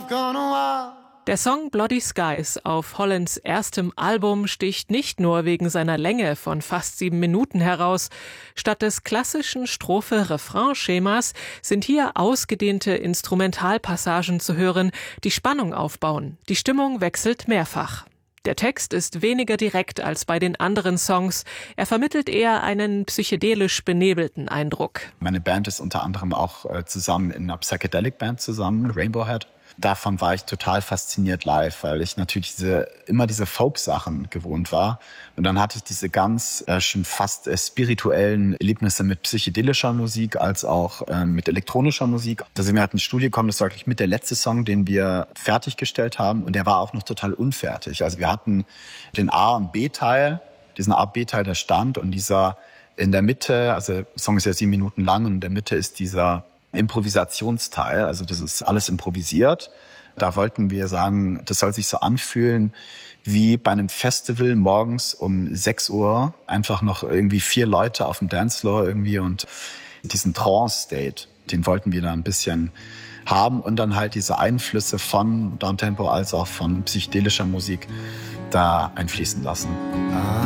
Der Song Bloody Skies auf Hollands erstem Album sticht nicht nur wegen seiner Länge von fast 7 Minuten heraus. Statt des klassischen Strophe-Refrain-Schemas sind hier ausgedehnte Instrumentalpassagen zu hören, die Spannung aufbauen. Die Stimmung wechselt mehrfach. Der Text ist weniger direkt als bei den anderen Songs. Er vermittelt eher einen psychedelisch benebelten Eindruck. Meine Band ist unter anderem auch zusammen in einer Psychedelic-Band zusammen, Rainbow Head. Davon war ich total fasziniert live, weil ich natürlich immer diese Folk-Sachen gewohnt war. Und dann hatte ich diese ganz schon fast spirituellen Erlebnisse mit psychedelischer Musik als auch mit elektronischer Musik. Da sind wir halt ins Studio gekommen, das war wirklich mit der letzte Song, den wir fertiggestellt haben. Und der war auch noch total unfertig. Also wir hatten den A- und B-Teil, diesen A-B-Teil, der stand und dieser in der Mitte, also der Song ist ja 7 Minuten lang und in der Mitte ist dieser Improvisationsteil, also das ist alles improvisiert. Da wollten wir sagen, das soll sich so anfühlen wie bei einem Festival morgens um 6 Uhr einfach noch irgendwie 4 Leute auf dem Dancefloor irgendwie und diesen Trance-State, den wollten wir da ein bisschen haben und dann halt diese Einflüsse von Downtempo als auch von psychedelischer Musik da einfließen lassen.